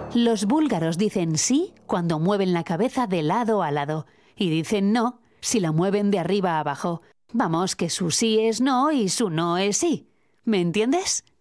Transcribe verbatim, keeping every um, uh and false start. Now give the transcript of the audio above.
Los búlgaros dicen sí cuando mueven la cabeza de lado a lado y dicen no si la mueven de arriba a abajo. Vamos, que su sí es no y su no es sí. ¿Me entiendes?